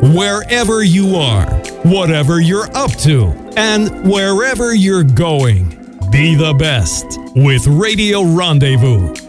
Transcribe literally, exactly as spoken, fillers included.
Wherever you are, whatever you're up to, and wherever you're going, be the best with Radio Rendezvous.